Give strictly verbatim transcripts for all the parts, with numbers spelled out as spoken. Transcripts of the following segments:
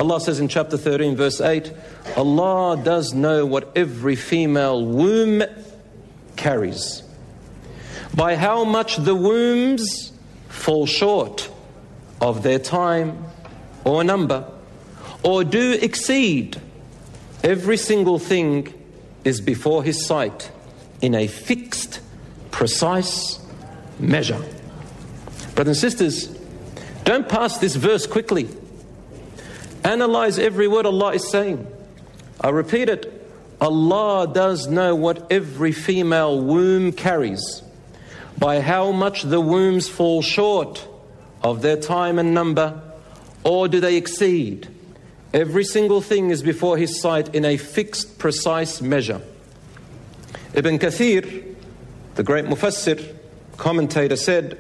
Allah says in chapter thirteen, verse eight, Allah does know what every female womb carries. By how much the wombs fall short of their time or number, or do exceed, every single thing is before His sight in a fixed, precise measure. Brothers and sisters, don't pass this verse quickly. Analyze every word Allah is saying. I repeat it. Allah does know what every female womb carries, by how much the wombs fall short of their time and number, or do they exceed. Every single thing is before His sight in a fixed, precise measure. Ibn Kathir, the great Mufassir, commentator, said,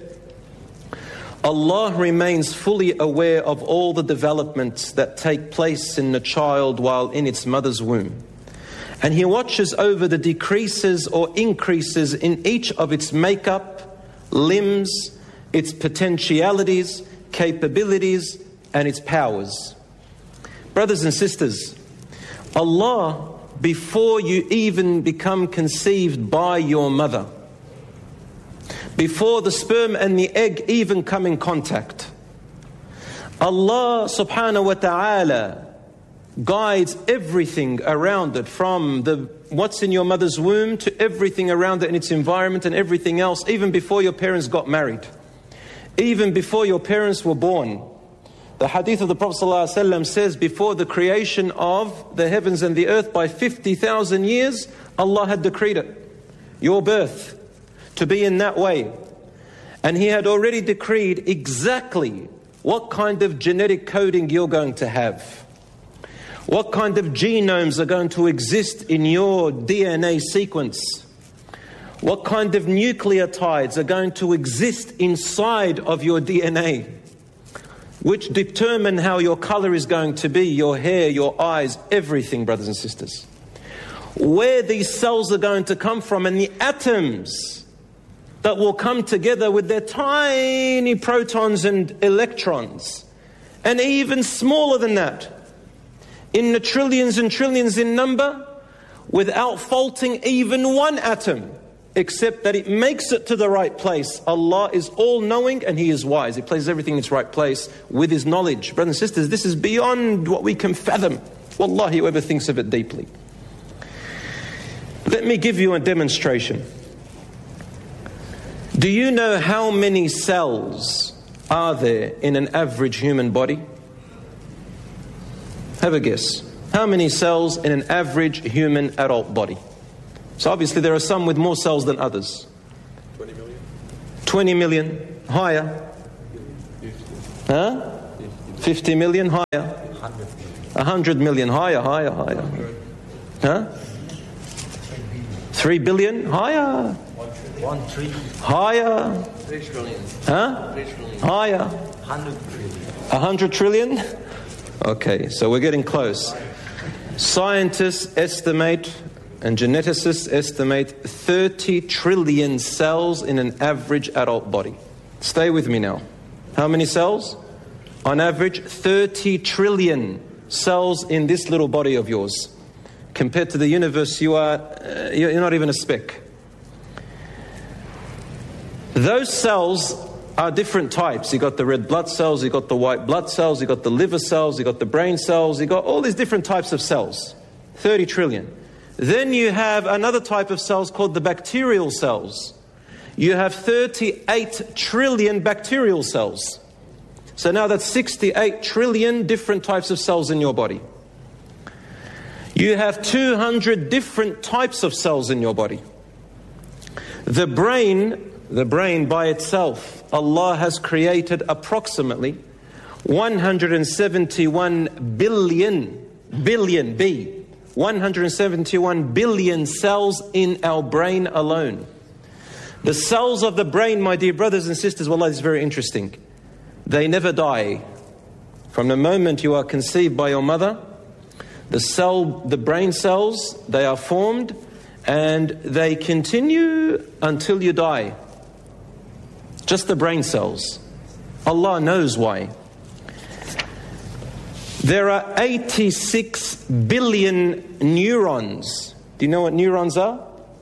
Allah remains fully aware of all the developments that take place in the child while in its mother's womb. And He watches over the decreases or increases in each of its makeup, limbs, its potentialities, capabilities, and its powers. Brothers and sisters, Allah, before you even become conceived by your mother, before the sperm and the egg even come in contact, Allah subhanahu wa ta'ala guides everything around it, from the what's in your mother's womb to everything around it in its environment and everything else, even before your parents got married, even before your parents were born. The hadith of the Prophet ﷺ says, before the creation of the heavens and the earth by fifty thousand years, Allah had decreed it, your birth, to be in that way. And He had already decreed exactly what kind of genetic coding you're going to have, what kind of genomes are going to exist in your D N A sequence, what kind of nucleotides are going to exist inside of your D N A, which determine how your color is going to be, your hair, your eyes, everything, brothers and sisters. Where these cells are going to come from, and the atoms that will come together with their tiny protons and electrons, and even smaller than that, in the trillions and trillions in number, without faulting even one atom, except that it makes it to the right place. Allah is all-knowing and He is wise. He places everything in its right place with His knowledge. Brothers and sisters, this is beyond what we can fathom. Wallahi, whoever thinks of it deeply. Let me give you a demonstration. Do you know how many cells are there in an average human body? Have a guess. How many cells in an average human adult body? So obviously there are some with more cells than others. twenty million. twenty million. Higher. Huh? fifty million. Higher. one hundred million. Higher, higher, higher. Huh? three billion. Higher. One trillion. Higher. Three trillion. Huh? Three trillion. Higher. Hundred trillion. A hundred trillion? Okay, so we're getting close. Scientists estimate and geneticists estimate thirty trillion cells in an average adult body. Stay with me now. How many cells? On average, thirty trillion cells in this little body of yours. Compared to the universe, you are, uh, you're not even a speck. Those cells are different types. You got the red blood cells, you got the white blood cells, you got the liver cells, you got the brain cells, you got all these different types of cells. thirty trillion. Then you have another type of cells called the bacterial cells. You have thirty-eight trillion bacterial cells. So now that's sixty-eight trillion different types of cells in your body. You have two hundred different types of cells in your body. The brain, the brain by itself, Allah has created approximately one hundred seventy-one billion, billion, B, one hundred seventy-one billion cells in our brain alone. The cells of the brain, my dear brothers and sisters, wallah, is very interesting. They never die. From the moment you are conceived by your mother, the cell, the brain cells, they are formed and they continue until you die. Just the brain cells. Allah knows why. There are eighty-six billion neurons. Do you know what neurons are?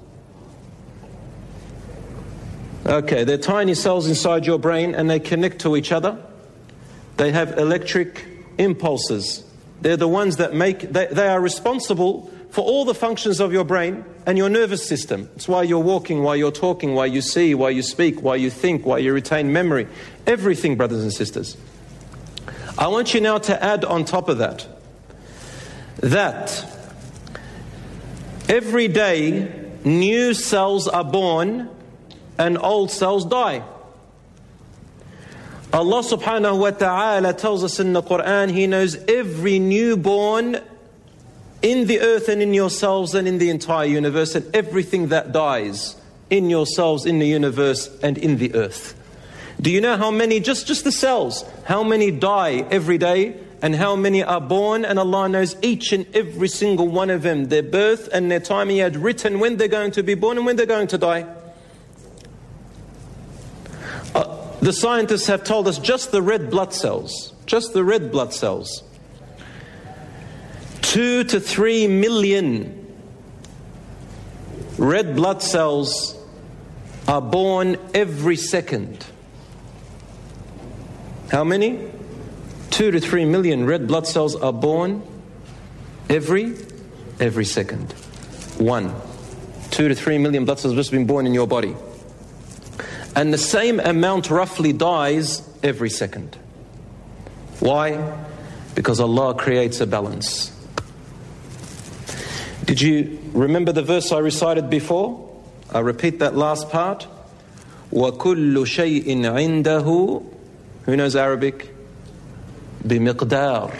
Okay, they're tiny cells inside your brain and they connect to each other. They have electric impulses. They're the ones that make, they, they are responsible for all the functions of your brain and your nervous system. It's why you're walking, why you're talking, why you see, why you speak, why you think, why you retain memory. Everything, brothers and sisters. I want you now to add on top of that, that every day new cells are born and old cells die. Allah subhanahu wa ta'ala tells us in the Quran, He knows every newborn in the earth and in yourselves and in the entire universe, and everything that dies in yourselves, in the universe and in the earth. Do you know how many, just, just the cells, how many die every day and how many are born? And Allah knows each and every single one of them, their birth and their time. He had written when they're going to be born and when they're going to die. Uh, the scientists have told us just the red blood cells, just the red blood cells, two to three million red blood cells are born every second. How many? Two to three million red blood cells are born every, every second. One. Two to three million blood cells have just been born in your body. And the same amount roughly dies every second. Why? Because Allah creates a balance. Did you remember the verse I recited before? I'll repeat that last part. وَكُلُّ شَيْءٍ عِنْدَهُ. Who knows Arabic? بِمِقْدَارٍ.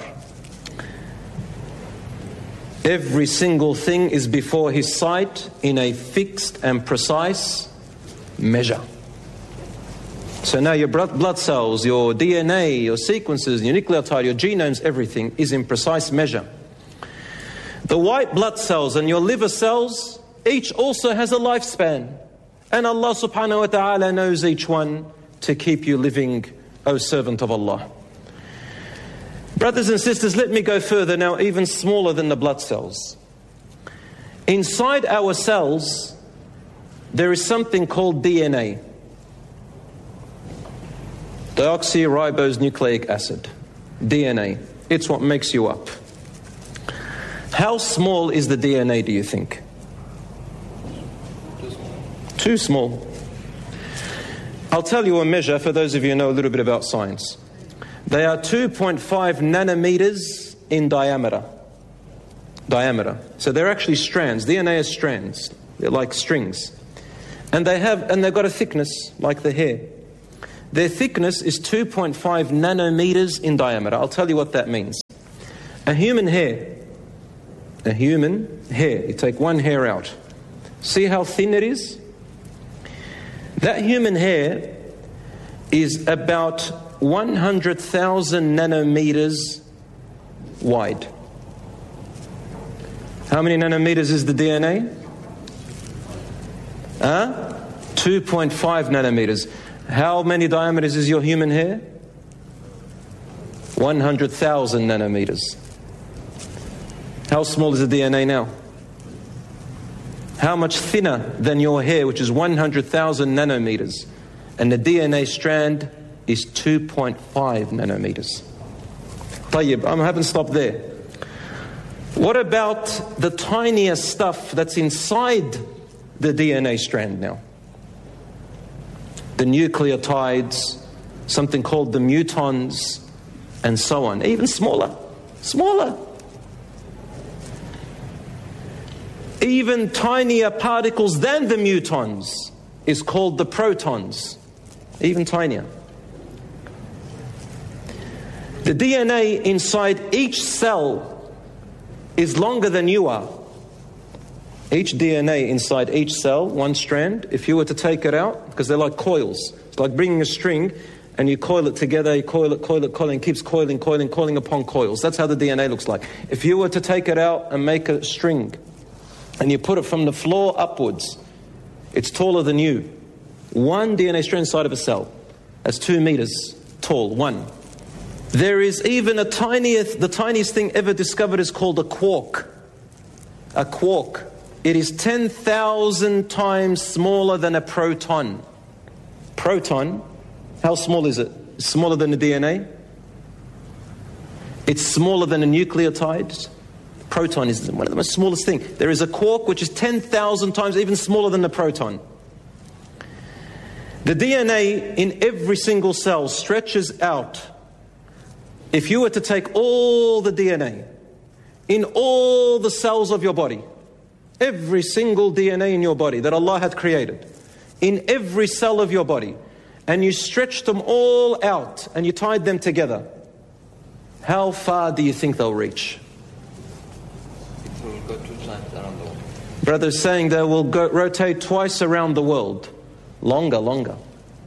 Every single thing is before His sight in a fixed and precise measure. So now your blood cells, your D N A, your sequences, your nucleotide, your genomes, everything is in precise measure. The white blood cells and your liver cells, each also has a lifespan. And Allah subhanahu wa ta'ala knows each one to keep you living, O servant of Allah. Brothers and sisters, let me go further now, even smaller than the blood cells. Inside our cells, there is something called D N A. Deoxyribose nucleic acid. D N A. It's what makes you up. How small is the D N A, do you think? Too small. I'll tell you a measure for those of you who know a little bit about science. They are two point five nanometers in diameter. Diameter. So they're actually strands. D N A is strands. They're like strings. And they have, and they've got a thickness like the hair. Their thickness is two point five nanometers in diameter. I'll tell you what that means. A human hair, a human hair, you take one hair out. See how thin it is? That human hair is about one hundred thousand nanometers wide. How many nanometers is the D N A? Huh? two point five nanometers. How many diameters is your human hair? one hundred thousand nanometers. How small is the D N A now? How much thinner than your hair, which is one hundred thousand nanometers? And the D N A strand is two point five nanometers. Tayyib, I haven't stopped there. What about the tiniest stuff that's inside the D N A strand now? The nucleotides, something called the mutons, and so on. Even smaller, smaller. Even tinier particles than the mutons is called the protons. Even tinier. The D N A inside each cell is longer than you are. Each D N A inside each cell, one strand, if you were to take it out, because they're like coils. It's like bringing a string and you coil it together, you coil it, coil it, coiling, keeps coiling, coiling, coiling upon coils. That's how the D N A looks like. If you were to take it out and make a string and you put it from the floor upwards, it's taller than you. One D N A strand inside of a cell. That's two meters tall, one. There is even a tiniest, the tiniest thing ever discovered is called a quark. A quark. It is ten thousand times smaller than a proton. Proton, how small is it? Smaller than a D N A? It's smaller than a nucleotide. Proton is one of the most smallest things. There is a quark which is ten thousand times even smaller than a proton. The D N A in every single cell stretches out. If you were to take all the D N A in all the cells of your body, every single D N A in your body that Allah had created, in every cell of your body, and you stretched them all out and you tied them together, how far do you think they'll reach? It will go two times around the world. Brother's saying they will go, rotate twice around the world. Longer, longer.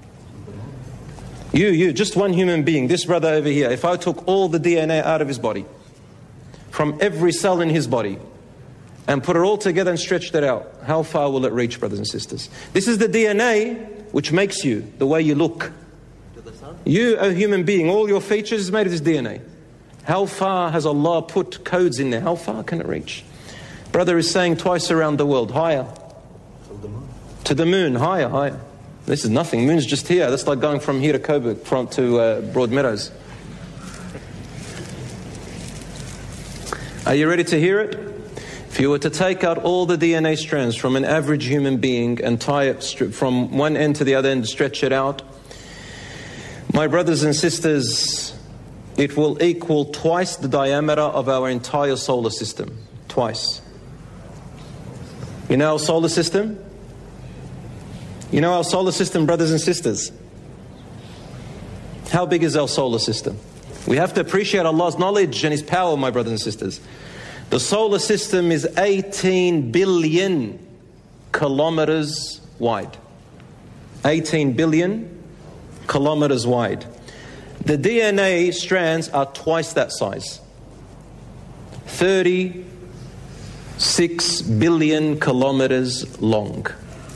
You, you, just one human being, this brother over here, if I took all the D N A out of his body, from every cell in his body, and put it all together and stretched it out, how far will it reach, brothers and sisters? This is the D N A which makes you the way you look. To the sun? You, a human being, all your features is made of this D N A. How far has Allah put codes in there? How far can it reach? Brother is saying twice around the world, higher. To the moon. To the moon, higher, higher. This is nothing. Moon's just here. That's like going from here to Coburg, from to uh, Broadmeadows. Are you ready to hear it? If you were to take out all the D N A strands from an average human being and tie it from one end to the other end, stretch it out, my brothers and sisters, it will equal twice the diameter of our entire solar system. Twice. You know our solar system? You know our solar system, brothers and sisters? How big is our solar system? We have to appreciate Allah's knowledge and His power, my brothers and sisters. The solar system is eighteen billion kilometers wide. eighteen billion kilometers wide. The D N A strands are twice that size. thirty-six billion kilometers long.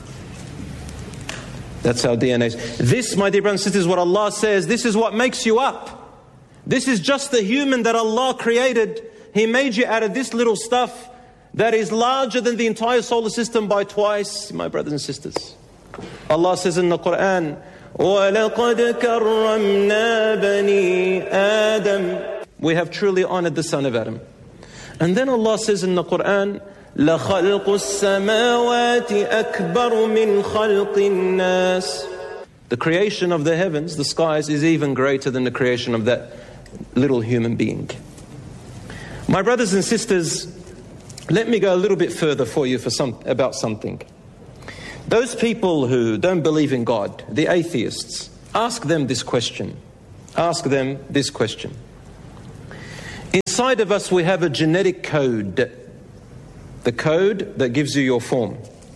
That's how D N A is. This, my dear brothers and sisters, is what Allah says. This is what makes you up. This is just the human that Allah created. He made you out of this little stuff that is larger than the entire solar system by twice, my brothers and sisters. Allah says in the Quran, وَلَقَدْ كَرَّمْنَا بَنِي آدَمَ. We have truly honored the son of Adam. And then Allah says in the Quran, لَخَلْقُ السَّمَاوَاتِ أَكْبَرُ مِنْ خَلْقِ النَّاسِ. The creation of the heavens, the skies, is even greater than the creation of that little human being. My brothers and sisters, let me go a little bit further for you for some, about something. Those people who don't believe in God, the atheists, ask them this question. Ask them this question. Inside of us we have a genetic code. The code that gives you your form,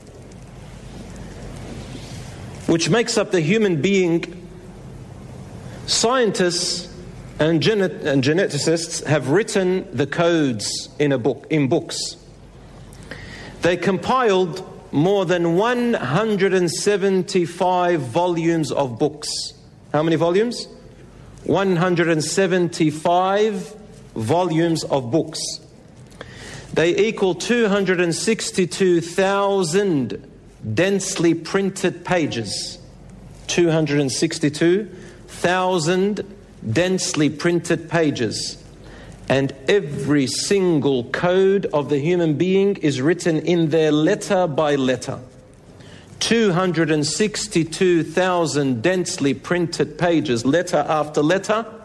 which makes up the human being. Scientists and, genet- and geneticists have written the codes in a book, in books. They compiled more than one hundred seventy-five volumes of books. How many volumes? one hundred seventy-five volumes of books. They equal two hundred sixty-two thousand densely printed pages. two hundred sixty-two thousand densely printed pages. And every single code of the human being is written in there letter by letter. two hundred sixty-two thousand densely printed pages, letter after letter,